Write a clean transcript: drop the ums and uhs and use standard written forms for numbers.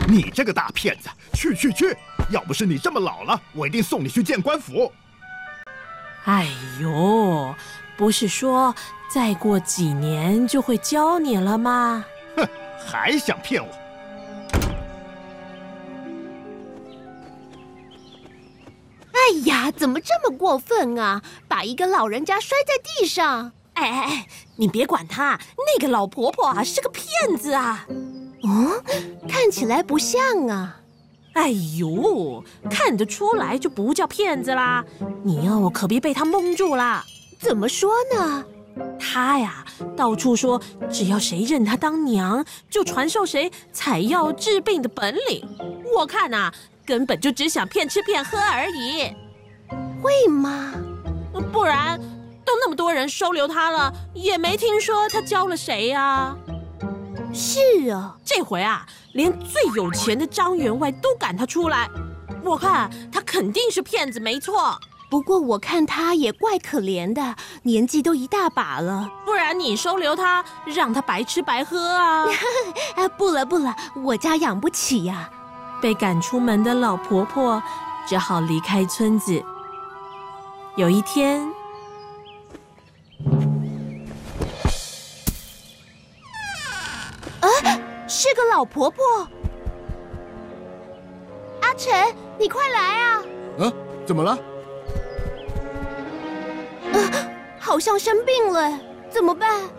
你这个大骗子，去！要不是你这么老了，我一定送你去见官府。 哎呦，不是说再过几年就会教你了吗？ 哼，还想骗我？ 哎呀，怎么这么过分啊！把一个老人家摔在地上！ 哎，你别管他，那个老婆婆啊是个骗子啊！ 哦，看起来不像啊。 哎呦，看得出来就不叫骗子啦！你哦可别被他蒙住啦。 怎么说呢？ 他呀到处说，只要谁认他当娘，就传授谁采药治病的本领。我看啊，根本就只想骗吃骗喝而已。 会吗？ 不然都那么多人收留他了，也没听说他教了谁呀。 是啊， 这回啊，连最有钱的张员外都赶他出来，我看他肯定是骗子，没错。 不过我看他也怪可怜的，年纪都一大把了。 不然你收留他，让他白吃白喝啊？ 不了，我家养不起呀。 被赶出门的老婆婆只好离开村子。有一天， 是个老婆婆。阿成，你快来啊！ 怎么了？ 好像生病了，怎么办？